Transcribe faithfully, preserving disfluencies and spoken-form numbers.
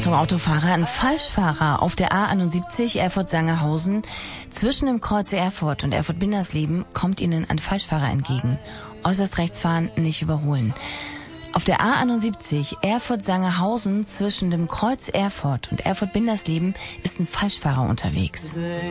Achtung, Autofahrer, ein Falschfahrer auf der A einundsiebzig Erfurt-Sangerhausen. Zwischen dem Kreuz Erfurt und Erfurt-Bindersleben kommt Ihnen ein Falschfahrer entgegen. Äußerst rechts fahren, nicht überholen. Auf der A einundsiebzig Erfurt-Sangerhausen zwischen dem Kreuz Erfurt und Erfurt-Bindersleben ist ein Falschfahrer unterwegs.